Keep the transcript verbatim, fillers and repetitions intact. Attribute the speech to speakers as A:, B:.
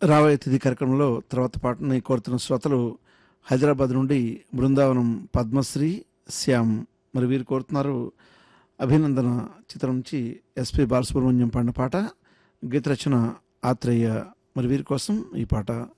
A: రాబోయే తిథి కార్యక్రమంలో తర్వాత పాటని కోరుతున్న శ్రోతలు హైదరాబాద్ నుండి బృందావనం పద్మశ్రీ శ్యామ్. మరి వీరు కోరుతున్నారు అభినందన చిత్రం నుంచి ఎస్పి బాలసుబ్రహ్మణ్యం పాడిన పాట, గీత రచన ఆత్రేయ. మరి వీరి కోసం ఈ పాట.